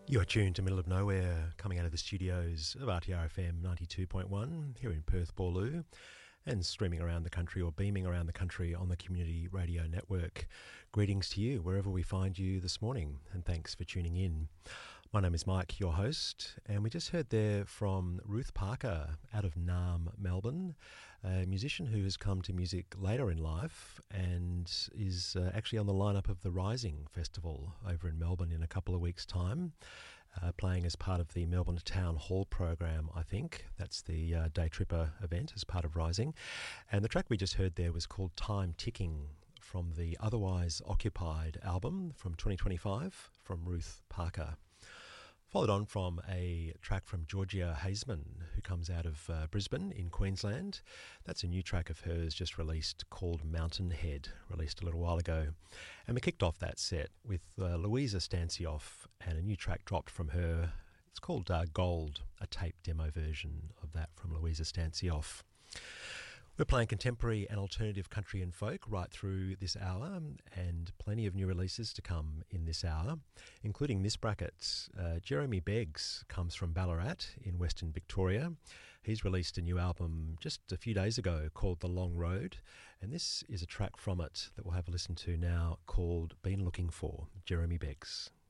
You're tuned to Middle of Nowhere, coming out of the studios of RTRFM 92.1 here in Perth, Boorloo, and streaming around the country or beaming around the country on the Community Radio Network. Greetings to you wherever we find you this morning, and thanks for tuning in. My name is Mike, your host, and we just heard there from Ruth Parker out of Naarm, Melbourne, a musician who has come to music later in life and is actually on the lineup of the Rising Festival over in Melbourne in a couple of weeks' time. Playing as part of the Melbourne Town Hall program, I think. That's the Day Tripper event as part of Rising. And the track we just heard there was called Time Ticking from the Otherwise Occupied album from 2025 from Ruth Parker. Followed on from a track from Georgia Hazeman, who comes out of Brisbane in Queensland. That's a new track of hers just released called Mountain Head, released a little while ago. And we kicked off that set with Louisa Stancioff and a new track dropped from her. It's called Gold, a tape demo version of that from Louisa Stancioff. We're playing contemporary and alternative country and folk right through this hour, and plenty of new releases to come in this hour, including this bracket. Jeremy Beggs comes from Ballarat in Western Victoria. He's released a new album just a few days ago called The Long Road, and this is a track from it that we'll have a listen to now called Been Looking For, Jeremy Beggs.